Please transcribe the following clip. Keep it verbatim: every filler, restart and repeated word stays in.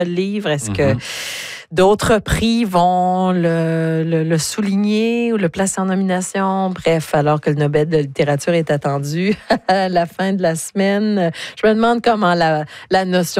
livre. Est-ce Mm-hmm. que d'autres prix vont le, le, le souligner ou le placer en nomination? Bref, alors que le Nobel de littérature est attendu à la fin de la semaine, je me demande comment la, la notion